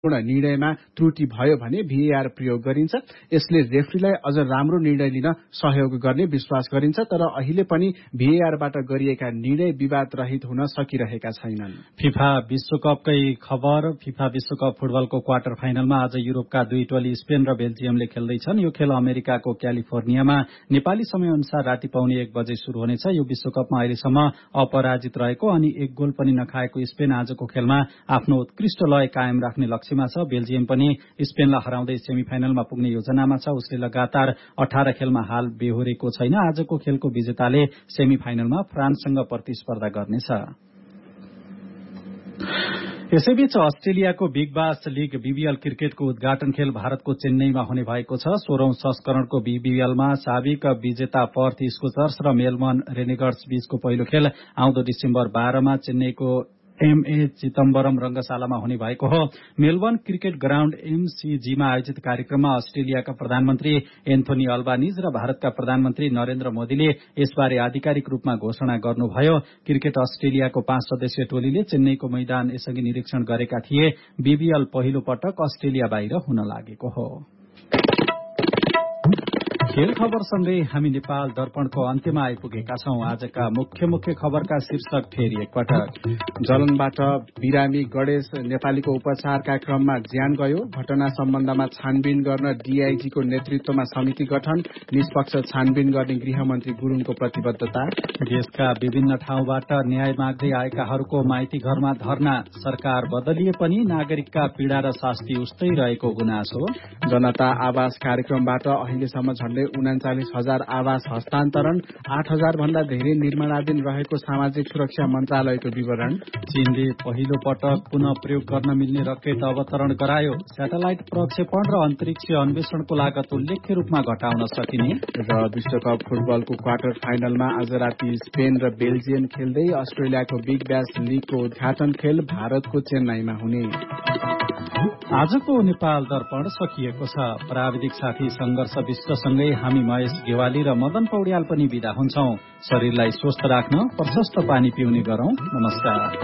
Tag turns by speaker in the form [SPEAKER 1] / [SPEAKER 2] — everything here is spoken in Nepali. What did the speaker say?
[SPEAKER 1] निर्णयमा त्रुटि भयो भने VAR प्रयोग गरिन्छ। यसले रेफ्रीलाई अझ राम्रो निर्णय लिन सहयोग गर्ने विश्वास गरिन्छ, तर अहिले पनि VARबाट गरिएका निर्णय विवाद रहित हुन सकिरहेका छैनन्।
[SPEAKER 2] फिफा विश्वकपकै खबर। फिफा विश्वकप फुटबलको क्वार्टर फाइनलमा आज युरोपका दुई टोली स्पेन र बेल्जियमले खेल्दैछन्। यो खेल अमेरिकाको क्यालिफोर्नियामा नेपाली समय अनुसार राति पाउने 1 बजे शुरू हुनेछ। यो विश्वकपमा अहिलेसम्म अपराजित रहेको अनि 1 गोल पनि नखाएको स्पेन आजको खेलमा आफ्नो उत्कृष्ट लय कायम राख्ने लक्ष्यमा छ। बेल्जियम पनि स्पेनलाई हराउँदै सेमिफाइनलमा पुग्ने योजनामा छ। उसले लगातार 18 खेलमा हाल बेहोरेको छैन। आजको खेलको विजेताले सेमिफाइनलमा फ्रान्ससँग प्रतिस्पर्धा गर्नेछ। यसैबीच अस्ट्रेलियाको बिग बास लीग BBL क्रिकेटको उद्घाटन खेल भारतको चेन्नईमा हुने भएको छ। 16औं संस्करणको BBLमा साबिक विजेता पर्थ स्कोचर्स र मेलबर्न रेनेगर्स बीचको पहिलो खेल आउँदो डिसेम्बर 12 मा चेन्नईको MA चिदम्बरम रंगशालामा हुने भएको हो। मेलबर्न क्रिकेट ग्राउण्ड MCG मा आयोजित कार्यक्रममा अस्ट्रेलियाका प्रधानमन्त्री एन्थोनी अल्बानिज र भारतका प्रधानमन्त्री नरेन्द्र मोदीले यसबारे आधिकारिक रूपमा घोषणा गर्नुभयो। क्रिकेट अस्ट्रेलियाको 5 सदस्यीय टोलीले चेन्नईको मैदान यसअघि निरीक्षण गरेका थिए। BBL पहिलो पटक अस्ट्रेलिया बाहिर हुन लागेको हो। खेल खबरसँगै हामी नेपाल दर्पणको अन्त्यमा आइपुगेका छौं। आजका मुख्य खबरका शीर्षक फेरि एकपटक।
[SPEAKER 1] जलनबाट बिरामी गणेश नेपालीको उपचारका क्रममा ज्यान गयो। घटना सम्बन्धमा छानबिन गर्न DIG को नेतृत्वमा समिति गठन। निष्पक्ष छानबिन गर्ने गृहमन्त्री गुरुङको प्रतिबद्धता।
[SPEAKER 2] देशका विभिन्न ठाउँबाट न्याय माग्दै आएकाहरूको माइती घरमा धरना। सरकार बदलिए पनि नागरिकका पीड़ा र शास्ति उस्तै रहेको गुनासो।
[SPEAKER 1] जनता आवास कार्यक्रमबाट अहिलेसम्म झण्डै 39,000 आवास हस्तान्तरण। 8,000 भन्दा धेरै निर्माणाधीन रहेको सामाजिक सुरक्षा मन्त्रालयको विवरण।
[SPEAKER 2] चीनले पहिलो पटक पुनः प्रयोग गर्न मिल्ने रकेट अवतरण गरायो। स्याटेलाइट प्रक्षेपण र अन्तरिक्षीय अन्वेषणको लागत उल्लेख्य रूपमा घटाउन सकिने।
[SPEAKER 1] र विश्वकप फुटबलको क्वार्टर फाइनलमा आज राति स्पेन र बेल्जियम खेल्दै अस्ट्रेलियाको बिग ब्यास लीगको उद्घाटन खेल भारतको चेन्नईमा हुने।
[SPEAKER 2] आजको नेपाल दर्पण सकिएको छ। प्राविधिक साथी संघर्ष विश्वसँगै हामी महेश गेवाली र मदन पौड्याल पनि बिदा हुन्छौं। शरीरलाई स्वस्थ राख्न प्रशस्त पानी पिउने गरौं। नमस्कार।